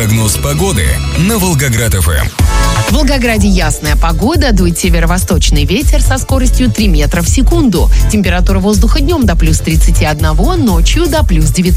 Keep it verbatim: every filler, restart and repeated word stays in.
Прогноз погоды на Волгоград-ФМ. В Волгограде ясная погода, дует северо-восточный ветер со скоростью три метра в секунду. Температура воздуха днем до плюс тридцати одного, ночью до плюс девятнадцати.